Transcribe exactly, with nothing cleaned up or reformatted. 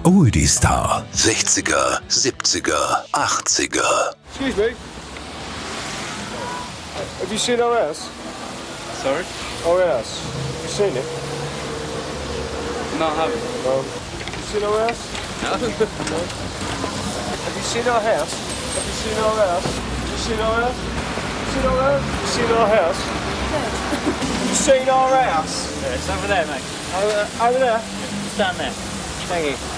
Oldie Star. sechziger, siebziger, achtziger. Excuse me. Have you seen our house? Sorry? Our house. Have you seen it? No, I haven't. Um, have you seen our house? No. No. Have you seen our house? Have you seen our house? Have you seen our house? Have you seen our house? Have you seen our house? Have you seen our house? Yeah, it's over there, mate. Over, over there? It's down there. Thank you.